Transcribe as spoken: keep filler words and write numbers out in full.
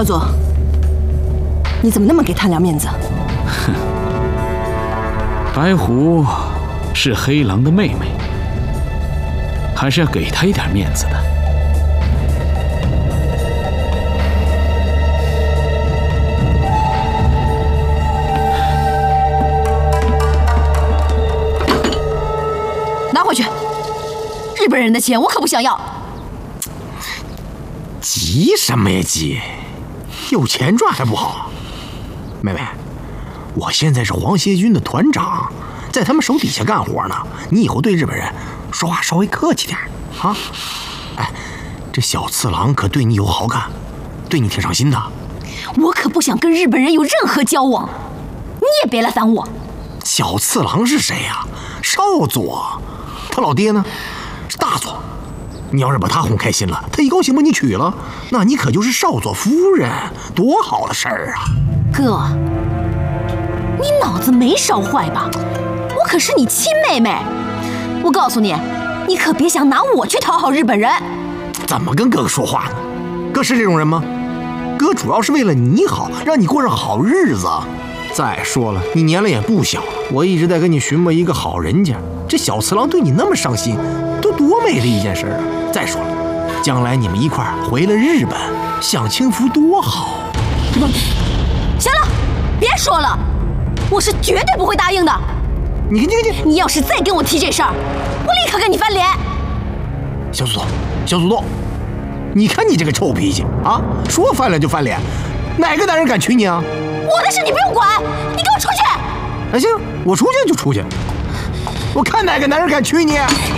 少佐，你怎么那么给贪凉面子？ 哼，白狐是黑狼的妹妹，还是要给她一点面子的。 拿回去！日本人的钱我可不想要。 急什么呀急？有钱赚还不好？妹妹，我现在是皇协军的团长，在他们手底下干活呢。你以后对日本人说话稍微客气点啊！哎，这小次郎可对你有好感，对你挺上心的。 我可不想跟日本人有任何交往，你也别来烦我。 小次郎是谁呀？少佐，他老爹呢？是大佐。你要是把他哄开心了，他一高兴把你娶了，那你可就是少佐夫人，多好的事儿啊！ 哥，你脑子没烧坏吧？我可是你亲妹妹，我告诉你，你可别想拿我去讨好日本人。 怎么跟哥哥说话呢？哥是这种人吗？哥主要是为了你好，让你过上好日子。再说了，你年龄也不小了，我一直在跟你寻摸一个好人家。这小次郎对你那么上心，都多美的一件事啊！再说了，将来你们一块儿回了日本，享清福多好。 行了，别说了，我是绝对不会答应的。 你看你看你，你要是再跟我提这事儿，我立刻跟你翻脸。 小祖宗，小祖宗，你看你这个臭脾气啊，说翻脸就翻脸，哪个男人敢娶你啊？ 我的事你不用管，你给我出去！ 哎，行，我出去就出去，我看哪个男人敢娶你。